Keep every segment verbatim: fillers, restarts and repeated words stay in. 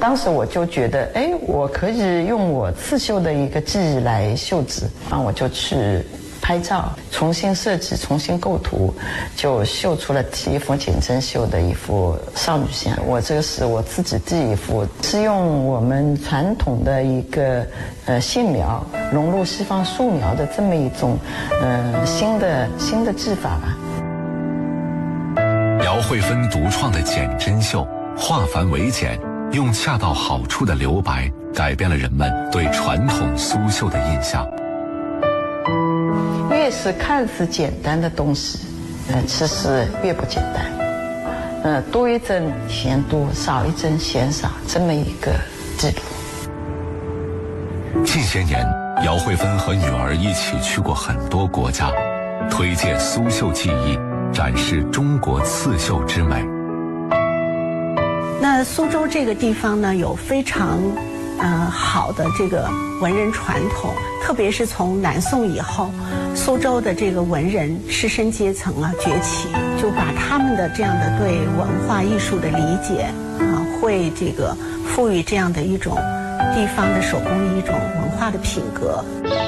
当时我就觉得，哎，我可以用我刺绣的一个技艺来绣纸，啊，我就去拍照，重新设计，重新构图，就绣出了第一幅简针绣的一幅少女像。我这个是我自己第一幅，是用我们传统的一个呃线描融入西方素描的这么一种呃新的新的技法吧。 姚慧芬独创的简针绣，化繁为简，用恰到好处的留白，改变了人们对传统苏绣的印象。 越是看似简单的东西，呃，其实越不简单。呃，多一针嫌多，少一针嫌少，这么一个记录。 近些年，姚慧芬和女儿一起去过很多国家，推介苏绣技艺，展示中国刺绣之美。 那苏州这个地方呢，有非常呃好的这个文人传统，特别是从南宋以后，苏州的这个文人士绅阶层啊崛起，就把他们的这样的对文化艺术的理解啊，会这个赋予这样的一种地方的手工艺一种文化的品格。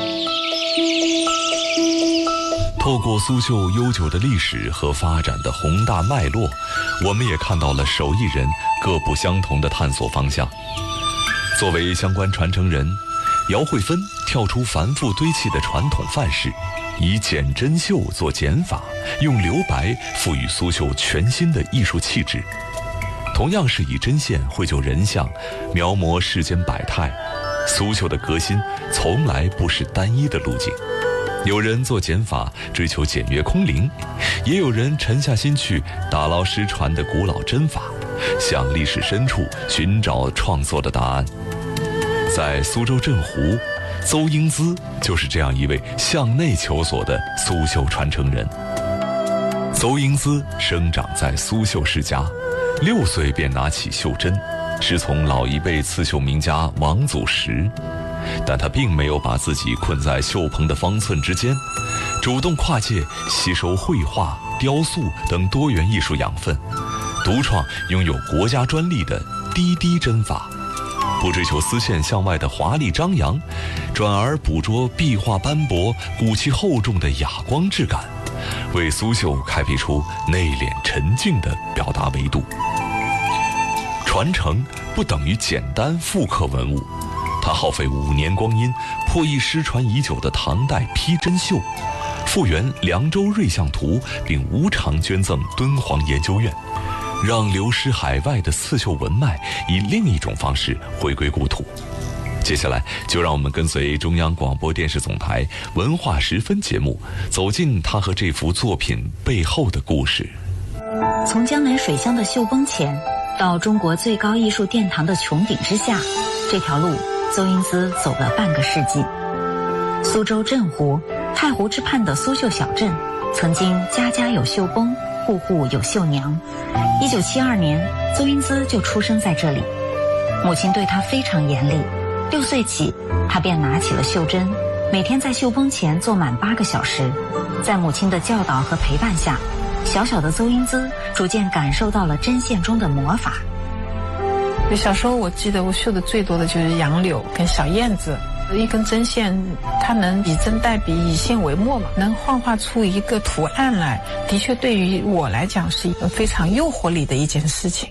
透过苏绣悠久的历史和发展的宏大脉络，我们也看到了手艺人各不相同的探索方向。作为相关传承人，姚慧芬跳出繁复堆砌的传统范式，以简针绣做减法，用留白赋予苏绣全新的艺术气质。同样是以针线绘就人像，描摹世间百态，苏绣的革新从来不是单一的路径。有人做减法追求简约空灵，也有人沉下心去打捞失传的古老针法，向历史深处寻找创作的答案。在苏州镇湖，邹英姿就是这样一位向内求索的苏绣传承人。邹英姿生长在苏绣世家，六岁便拿起绣针，师从老一辈刺绣名家王祖石。但他并没有把自己困在绣棚的方寸之间，主动跨界吸收绘画、雕塑等多元艺术养分，独创拥有国家专利的滴滴针法，不追求丝线向外的华丽张扬，转而捕捉壁画斑驳、骨气厚重的哑光质感，为苏绣开辟出内敛沉静的表达维度。传承不等于简单复刻文物，他耗费五年光阴，破译失传已久的唐代批针绣，复原凉州瑞相图，并无偿捐赠敦煌研究院，让流失海外的刺绣文脉以另一种方式回归故土。接下来就让我们跟随中央广播电视总台文化十分节目，走进他和这幅作品背后的故事。 从江南水乡的绣崩前，到中国最高艺术殿堂的穹顶之下，这条路邹英姿走了半个世纪。苏州镇湖，太湖之畔的苏绣小镇，曾经家家有绣崩，户户有绣娘。一九七二年，邹英姿就出生在这里。母亲对她非常严厉，六岁起，她便拿起了绣针，每天在绣崩前坐满八个小时。在母亲的教导和陪伴下，小小的邹英姿逐渐感受到了针线中的魔法。 小时候我记得我绣的最多的就是杨柳跟小燕子，一根针线它能以针代笔，以线为墨嘛，能幻化出一个图案来，的确对于我来讲是一个非常诱惑力的一件事情。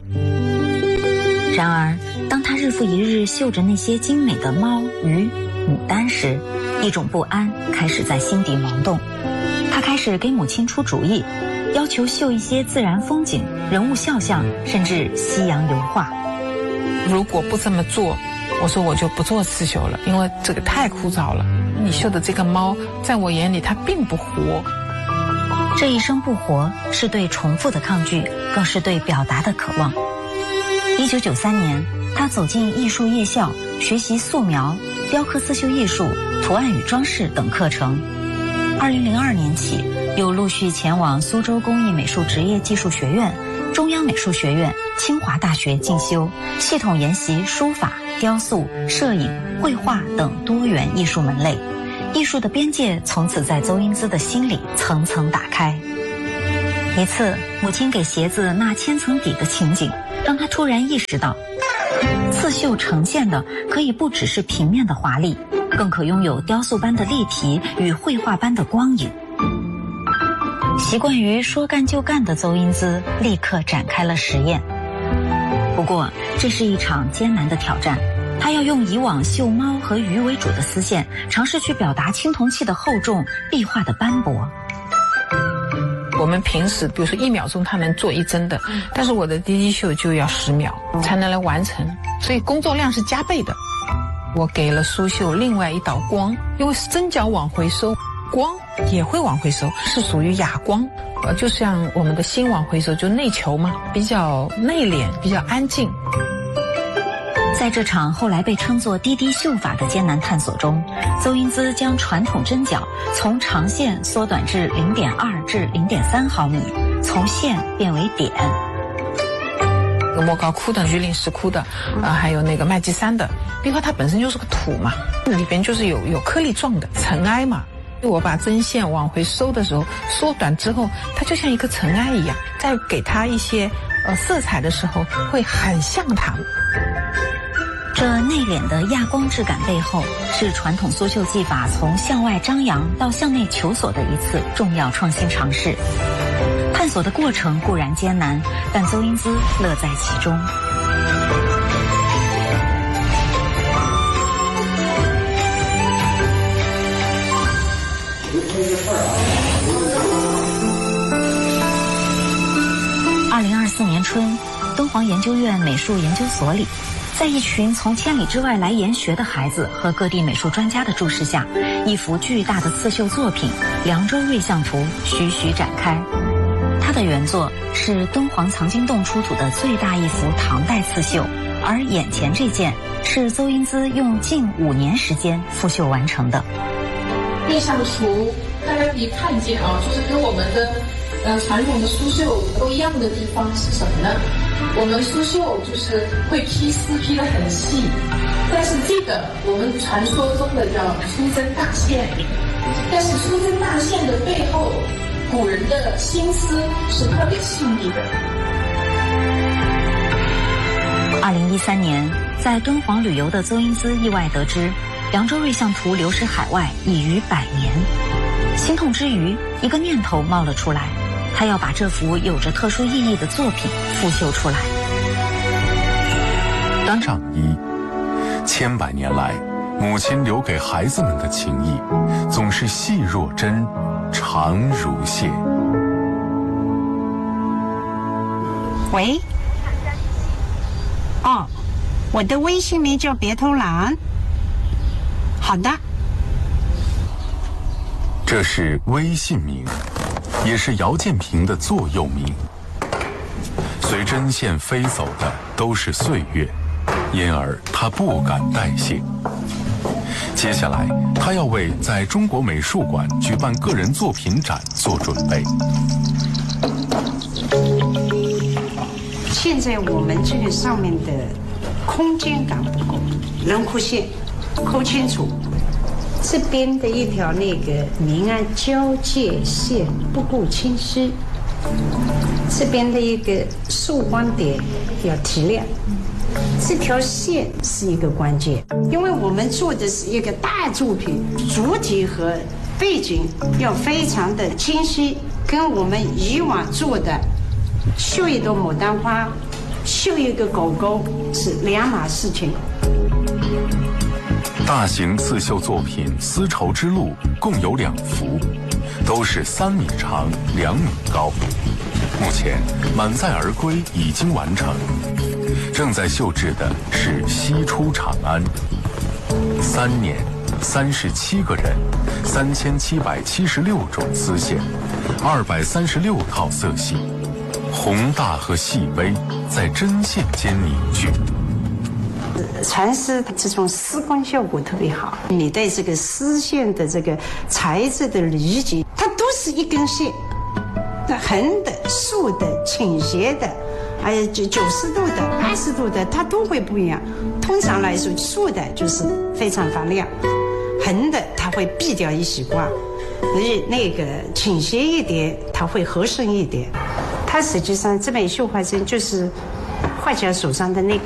然而当他日复一日绣着那些精美的猫、鱼、牡丹时，一种不安开始在心底萌动。他开始给母亲出主意，要求绣一些自然风景、人物肖像，甚至西洋油画。 如果不这么做，我说我就不做刺绣了，因为这个太枯燥了。你绣的这个猫，在我眼里它并不活。 这一生不活，是对重复的抗拒，更是对表达的渴望。一九九三年，他走进艺术夜校，学习素描、雕刻刺绣艺术、图案与装饰等课程。二零零二年起，又陆续前往苏州工艺美术职业技术学院、中央美术学院、清华大学进修，系统研习书法、雕塑、摄影、绘画等多元艺术门类。艺术的边界从此在邹英姿的心里层层打开。一次，母亲给鞋子纳千层底的情景，让她突然意识到， 刺绣呈现的可以不只是平面的华丽，更可拥有雕塑般的立体与绘画般的光影。习惯于说干就干的邹英姿立刻展开了实验。不过，这是一场艰难的挑战。她要用以往绣猫和鱼为主的丝线，尝试去表达青铜器的厚重、壁画的斑驳。 我们平时比如说一秒钟它能做一针的，但是我的滴滴绣就要十秒才能来完成，所以工作量是加倍的。我给了苏绣另外一道光，因为针脚往回收，光也会往回收，是属于哑光，呃，就像我们的心往回收，就内求嘛，比较内敛，比较安静。 在这场后来被称作滴滴绣法的艰难探索中，邹英姿将传统针脚从长线缩短至 零点二 至 零点三 毫米，从线变为点。 有莫高窟的、榆林石窟的，啊、呃，还有那个麦积山的壁画，它本身就是个土嘛，里边就是有有颗粒状的尘埃嘛。我把针线往回收的时候，缩短之后，它就像一颗尘埃一样，再给它一些呃色彩的时候，会很像它。 这内敛的亚光质感背后，是传统苏绣技法从向外张扬到向内求索的一次重要创新尝试。探索的过程固然艰难，但邹英姿乐在其中。二零二四年春，敦煌研究院美术研究所里，在一群从千里之外来研学的孩子和各地美术专家的注视下，一幅巨大的刺绣作品《凉州瑞相图》徐徐展开。它的原作是敦煌藏经洞出土的最大一幅唐代刺绣，而眼前这件是邹英姿用近五年时间复绣完成的。 瑞相图大家可以看见啊，就是跟我们的呃传统的苏绣都一样的地方是什么呢？我们苏绣就是会披丝披得很细，但是这个我们传说中的叫粗针大线，但是粗针大线的背后，古人的心思是特别细腻的。 二零一三年，在敦煌旅游的邹英姿意外得知，凉州瑞相图流失海外已逾百年。心痛之余，一个念头冒了出来，他要把这幅有着特殊意义的作品复绣出来。 仗一，千百年来，母亲留给孩子们的情谊，总是细若针，长如线。 喂，哦，我的微信名叫别偷懒。好的。 这是微信名，也是姚建平的座右铭。随针线飞走的都是岁月，因而他不敢代谢。接下来，他要为在中国美术馆举办个人作品展做准备。 现在我们这个上面的空间感不够，轮廓线抠清楚。这边的一条那个明暗交界线不够清晰，这边的一个受光点要提亮，这条线是一个关键，因为我们做的是一个大作品，主体和背景要非常的清晰，跟我们以往做的绣一朵牡丹花、绣一个狗狗是两码事情。 大型刺绣作品《丝绸之路》共有两幅，都是三米长、两米高。目前满载而归已经完成，正在绣制的是西出长安。三年，三十七个人，三千七百七十六种丝线，二百三十六套色系，宏大和细微在针线间凝聚。 蚕丝这种丝光效果特别好，你对这个丝线的这个材质的理解，它都是一根线，那横的、竖的、倾斜的，还有九九十度的、八十度的，它都会不一样。通常来说，竖的就是非常发亮，横的它会避掉一些光，而那个倾斜一点，它会合身一点。它实际上这枚绣花针就是画家手上的那个。